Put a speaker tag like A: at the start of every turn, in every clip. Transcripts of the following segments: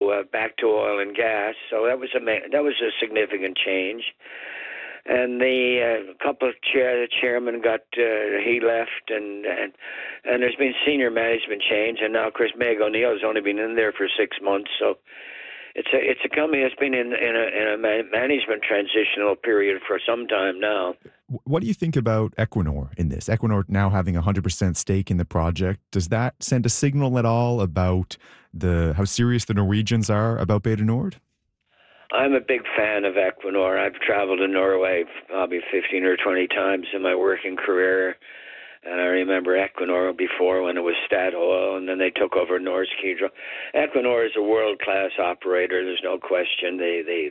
A: to oil and gas. So that was a significant change. And the chairman got he left, and there's been senior management change, and now Chris Meg-O'Neill has only been in there for 6 months. So it's a company that's been in a management transitional period for some time now.
B: What do you think about Equinor in this? Equinor now having 100% stake in the project. Does that send a signal at all about how serious the Norwegians are about Bay du Nord?
A: I'm a big fan of Equinor. I've traveled to Norway probably 15 or 20 times in my working career. And I remember Equinor before when it was Statoil, and then they took over Norsk Hydro. Equinor is a world-class operator. There's no question.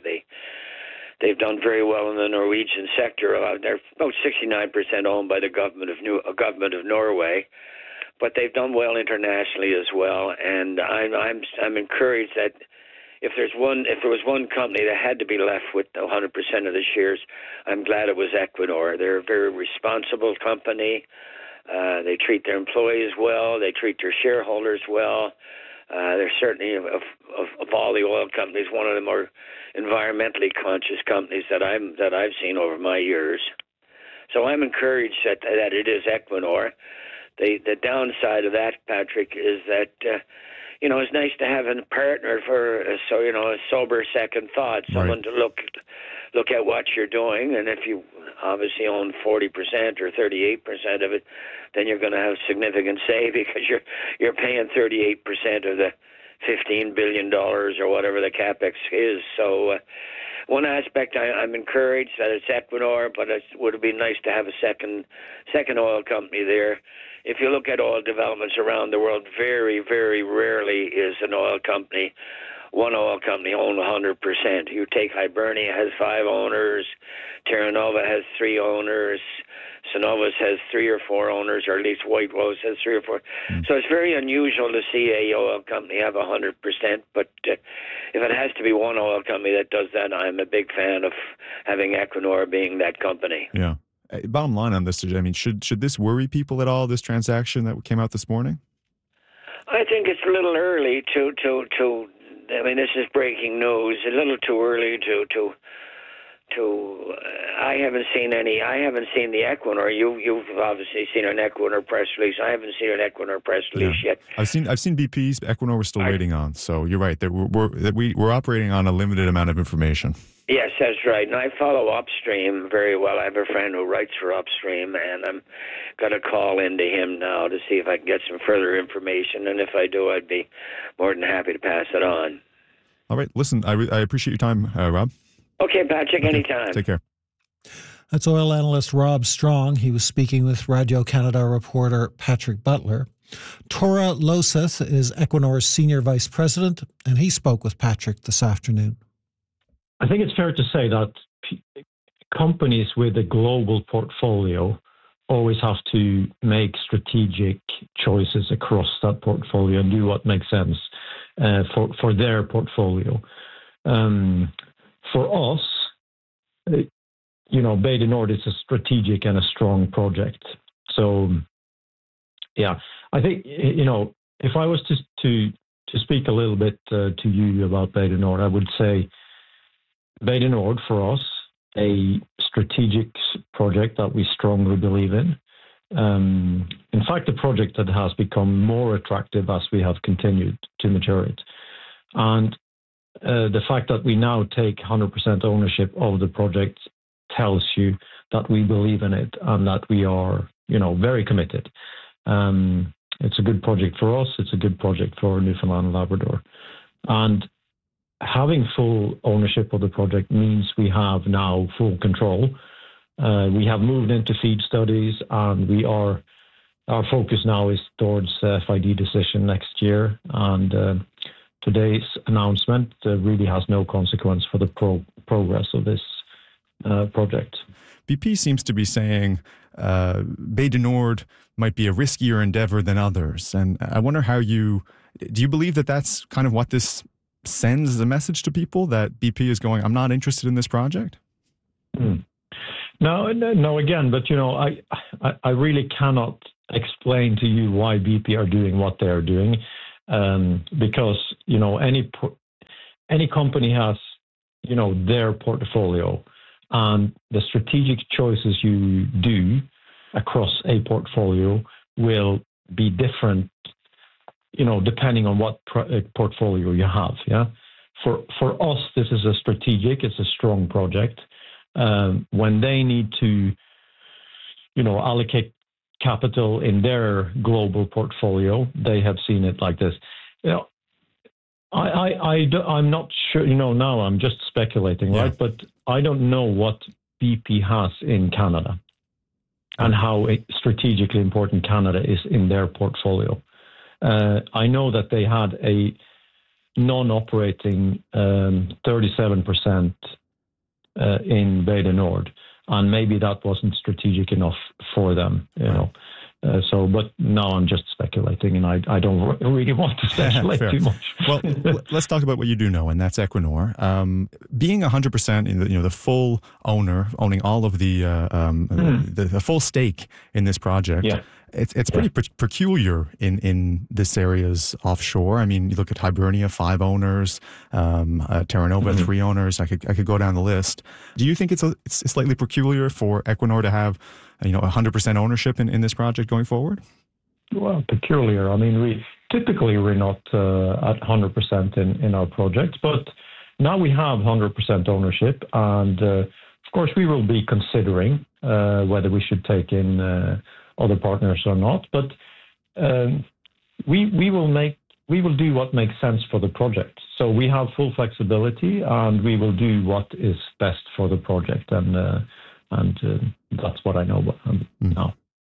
A: They've done very well in the Norwegian sector. They're about 69% owned by the government of Norway, but they've done well internationally as well. And I'm encouraged that if there was one company that had to be left with 100% of the shares, I'm glad it was Equinor. They're a very responsible company. They treat their employees well. They treat their shareholders well. They're certainly, of all the oil companies, one of the more environmentally conscious companies that I've seen over my years. So I'm encouraged that it is Equinor. The downside of that, Patrick, is that it's nice to have a partner for a sober second thought, someone to look at what you're doing, and if you obviously own 40% or 38% of it, then you're going to have significant say because you're paying 38% of the $15 billion or whatever the capex is. So one aspect, I'm encouraged that it's Equinor, but it would have been nice to have a second oil company there. If you look at oil developments around the world, very, very rarely is one oil company owned 100%. You take Hibernia has 5 owners, Terra Nova has 3 owners, Cenovus has 3 or 4 owners, or at least White Rose has 3 or 4. So it's very unusual to see a oil company have 100%. But if it has to be one oil company that does that, I'm a big fan of having Equinor being that company.
B: Yeah. Bottom line on this, I mean, should this worry people at all? This transaction that came out this morning?
A: I think it's a little early to. I mean, this is breaking news. A little too early to. I haven't seen the Equinor. You've obviously seen an Equinor press release. I haven't seen an Equinor press release yet.
B: I've seen BP's. Equinor we're still waiting on. So you're right. We're operating on a limited amount of information.
A: Yes, that's right. And I follow Upstream very well. I have a friend who writes for Upstream, and I'm going to call into him now to see if I can get some further information. And if I do, I'd be more than happy to pass it on.
B: All right. Listen, I appreciate your time, Rob.
A: Okay, Patrick, anytime.
B: Take care.
C: That's oil analyst Rob Strong. He was speaking with Radio Canada reporter Patrick Butler. Tora Loseth is Equinor's senior vice president, and he spoke with Patrick this afternoon.
D: I think it's fair to say that companies with a global portfolio always have to make strategic choices across that portfolio and do what makes sense for their portfolio. For us, Bay du Nord is a strategic and a strong project. So, yeah, I think, if I was to speak a little bit to you about Bay du Nord, I would say Bay du Nord, for us, a strategic project that we strongly believe in. In fact, a project that has become more attractive as we have continued to mature it. And the fact that we now take 100% ownership of the project tells you that we believe in it and that we are, very committed. It's a good project for us. It's a good project for Newfoundland and Labrador. And having full ownership of the project means we have now full control. We have moved into FEED studies, and our focus now is towards FID decision next year. And today's announcement really has no consequence for the progress of this project.
B: BP seems to be saying Bay du Nord might be a riskier endeavor than others. And I wonder do you believe that that's kind of what this sends as a message to people, that BP is going, I'm not interested in this project?
D: No, again, but, I really cannot explain to you why BP are doing what they're doing, because, any company has, their portfolio, and the strategic choices you do across a portfolio will be different, depending on what portfolio you have. Yeah. For us, this is it's a strong project. When they need to, allocate capital in their global portfolio, they have seen it like this. I'm not sure, now I'm just speculating, right? But I don't know what BP has in Canada and how strategically important Canada is in their portfolio. I know that they had a non-operating 37% in Bay du Nord, and maybe that wasn't strategic enough for them, but now I'm just speculating, and I don't really want to speculate too much.
B: Well, let's talk about what you do know, and that's Equinor. Being 100% in the full owner, owning all of the full stake in this project. Yeah. It's pretty peculiar in this area's offshore. I mean, you look at Hibernia, 5 owners, Terra Nova, 3 owners. I could go down the list. Do you think it's slightly peculiar for Equinor to have 100% ownership in this project going forward?
D: Well, peculiar. I mean, we're not at 100% in our projects, but now we have 100% ownership, and of course we will be considering whether we should take in other partners or not, but we will do what makes sense for the project. So we have full flexibility, and we will do what is best for the project, and that's what I know about now.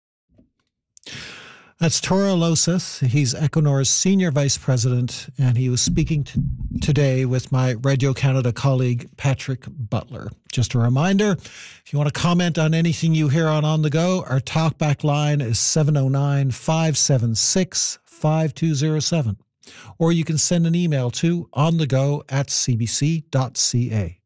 C: That's Tor Loseth. He's Equinor's Senior Vice President, and he was speaking today with my Radio Canada colleague, Patrick Butler. Just a reminder, if you want to comment on anything you hear on The Go, our talkback line is 709-576-5207. Or you can send an email to onthego@cbc.ca.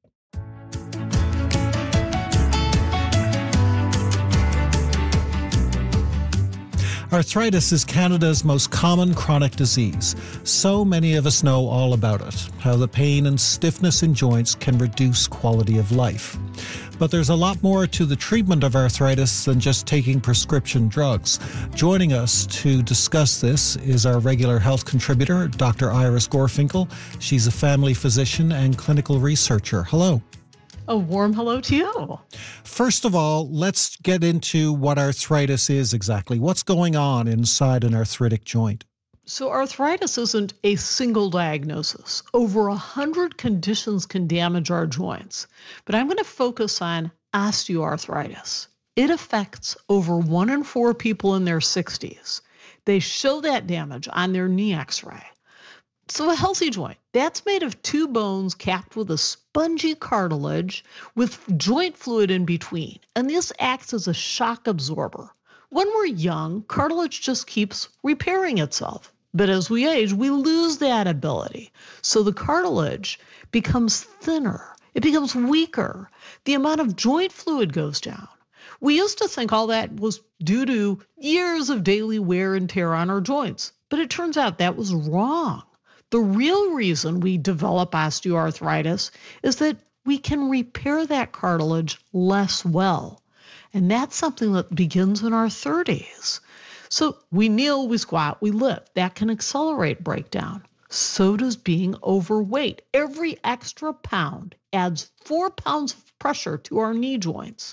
C: Arthritis is Canada's most common chronic disease. So many of us know all about it, how the pain and stiffness in joints can reduce quality of life. But there's a lot more to the treatment of arthritis than just taking prescription drugs. Joining us to discuss this is our regular health contributor, Dr. Iris Gorfinkel. She's a family physician and clinical researcher. Hello.
E: A warm hello to you.
C: First of all, let's get into what arthritis is exactly. What's going on inside an arthritic joint?
E: So arthritis isn't a single diagnosis. Over 100 conditions can damage our joints. But I'm going to focus on osteoarthritis. It affects over 1 in 4 people in their 60s. They show that damage on their knee x-ray. So a healthy joint, that's made of 2 bones capped with a spongy cartilage with joint fluid in between. And this acts as a shock absorber. When we're young, cartilage just keeps repairing itself. But as we age, we lose that ability. So the cartilage becomes thinner. It becomes weaker. The amount of joint fluid goes down. We used to think all that was due to years of daily wear and tear on our joints. But it turns out that was wrong. The real reason we develop osteoarthritis is that we can repair that cartilage less well. And that's something that begins in our 30s. So we kneel, we squat, we lift. That can accelerate breakdown. So does being overweight. Every extra pound adds 4 pounds of pressure to our knee joints.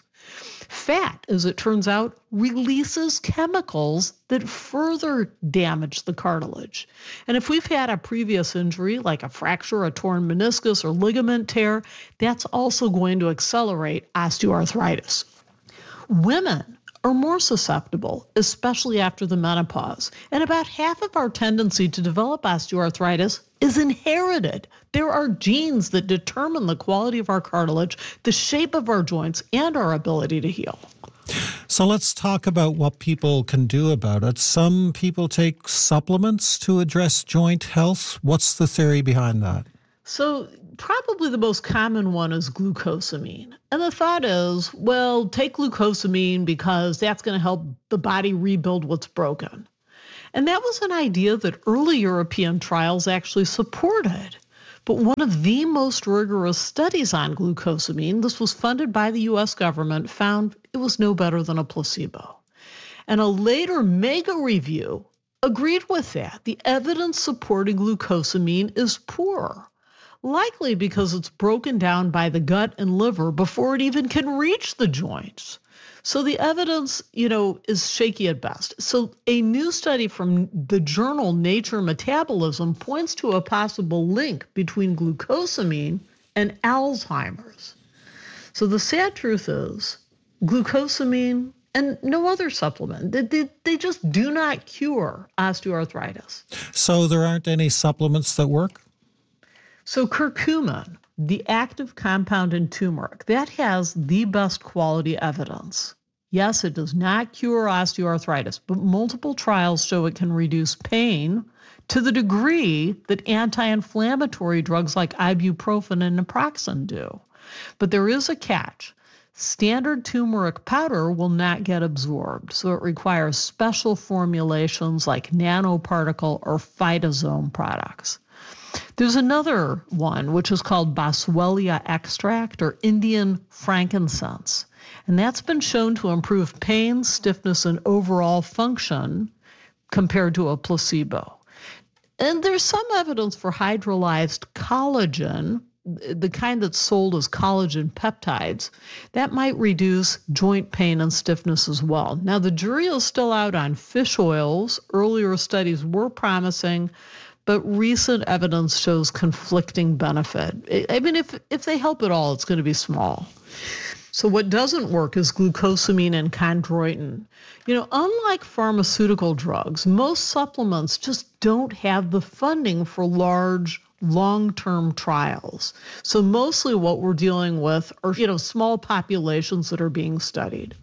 E: Fat, as it turns out, releases chemicals that further damage the cartilage. And if we've had a previous injury, like a fracture, a torn meniscus, or ligament tear, that's also going to accelerate osteoarthritis. Women are more susceptible, especially after the menopause. And about half of our tendency to develop osteoarthritis is inherited. There are genes that determine the quality of our cartilage, the shape of our joints, and our ability to heal.
C: So let's talk about what people can do about it. Some people take supplements to address joint health. What's the theory behind that?
E: So probably the most common one is glucosamine. And the thought is, well, take glucosamine because that's going to help the body rebuild what's broken. And that was an idea that early European trials actually supported. But one of the most rigorous studies on glucosamine, this was funded by the U.S. government, found it was no better than a placebo. And a later mega review agreed with that. The evidence supporting glucosamine is poor, likely because it's broken down by the gut and liver before it even can reach the joints. So the evidence, is shaky at best. So a new study from the journal Nature Metabolism points to a possible link between glucosamine and Alzheimer's. So the sad truth is glucosamine and no other supplement, they just do not cure osteoarthritis.
C: So there aren't any supplements that work?
E: So curcumin, the active compound in turmeric, that has the best quality evidence. Yes, it does not cure osteoarthritis, but multiple trials show it can reduce pain to the degree that anti-inflammatory drugs like ibuprofen and naproxen do. But there is a catch. Standard turmeric powder will not get absorbed, so it requires special formulations like nanoparticle or phytosome products. There's another one, which is called Boswellia extract or Indian frankincense, and that's been shown to improve pain, stiffness, and overall function compared to a placebo. And there's some evidence for hydrolyzed collagen, the kind that's sold as collagen peptides, that might reduce joint pain and stiffness as well. Now, the jury is still out on fish oils. Earlier studies were promising, but recent evidence shows conflicting benefit. I mean, if they help at all, it's going to be small. So what doesn't work is glucosamine and chondroitin. Unlike pharmaceutical drugs, most supplements just don't have the funding for large long-term trials. So mostly what we're dealing with are, small populations that are being studied.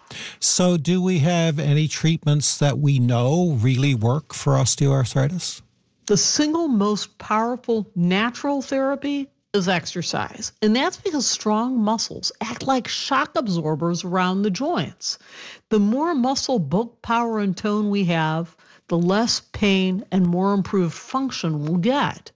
C: So do we have any treatments that we know really work for osteoarthritis?
E: The single most powerful natural therapy is exercise. And that's because strong muscles act like shock absorbers around the joints. The more muscle bulk, power, and tone we have, the less pain and more improved function we'll get.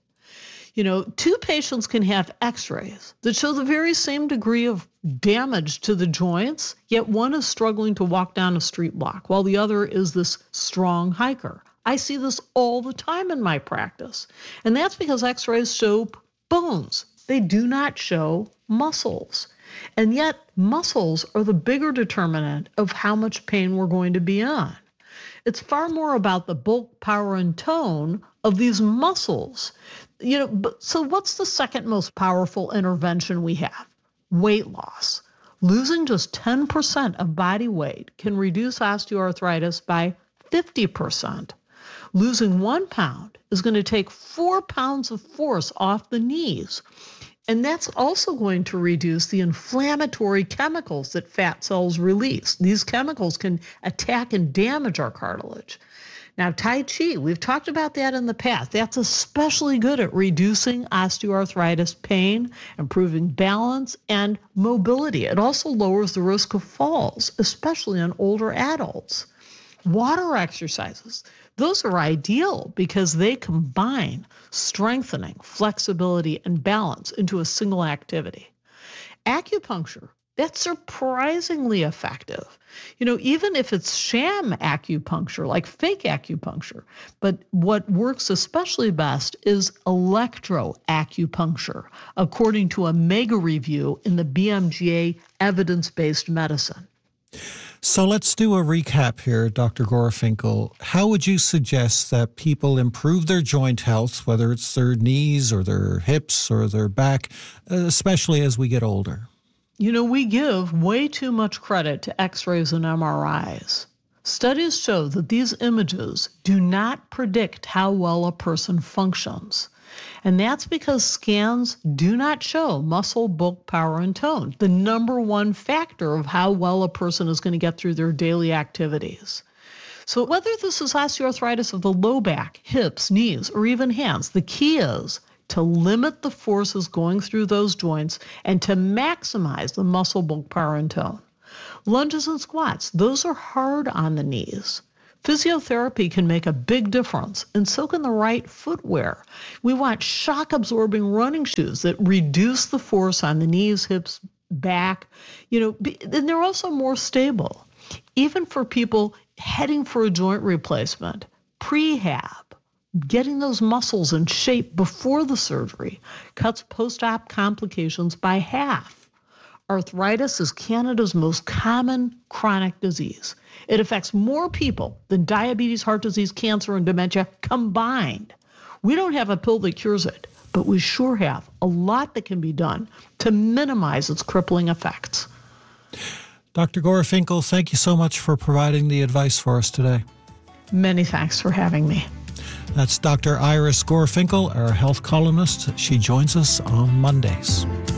E: Two patients can have x-rays that show the very same degree of damage to the joints, yet one is struggling to walk down a street block while the other is this strong hiker. I see this all the time in my practice. And that's because x-rays show bones. They do not show muscles. And yet muscles are the bigger determinant of how much pain we're going to be on. It's far more about the bulk, power, and tone of these muscles. So what's the second most powerful intervention we have? Weight loss. Losing just 10% of body weight can reduce osteoarthritis by 50%. Losing 1 pound is going to take 4 pounds of force off the knees. And that's also going to reduce the inflammatory chemicals that fat cells release. These chemicals can attack and damage our cartilage. Now, Tai Chi, we've talked about that in the past. That's especially good at reducing osteoarthritis pain, improving balance, and mobility. It also lowers the risk of falls, especially in older adults. Water exercises, those are ideal because they combine strengthening, flexibility, and balance into a single activity. Acupuncture, that's surprisingly effective. Even if it's sham acupuncture, like fake acupuncture. But what works especially best is electroacupuncture, according to a mega review in the BMJ Evidence-Based Medicine.
C: So let's do a recap here, Dr. Gorfinkel. How would you suggest that people improve their joint health, whether it's their knees or their hips or their back, especially as we get older?
E: We give way too much credit to x-rays and MRIs. Studies show that these images do not predict how well a person functions. And that's because scans do not show muscle, bulk, power, and tone, the number one factor of how well a person is going to get through their daily activities. So whether this is osteoarthritis of the low back, hips, knees, or even hands, the key is to limit the forces going through those joints and to maximize the muscle, bulk, power, and tone. Lunges and squats, those are hard on the knees. Physiotherapy can make a big difference, and so can the right footwear. We want shock-absorbing running shoes that reduce the force on the knees, hips, back, and they're also more stable. Even for people heading for a joint replacement, prehab, getting those muscles in shape before the surgery cuts post-op complications by half. Arthritis is Canada's most common chronic disease. It affects more people than diabetes, heart disease, cancer, and dementia combined. We don't have a pill that cures it, but we sure have a lot that can be done to minimize its crippling effects.
C: Dr. Gorfinkel, thank you so much for providing the advice for us today.
E: Many thanks for having me.
C: That's Dr. Iris Gorfinkel, our health columnist. She joins us on Mondays.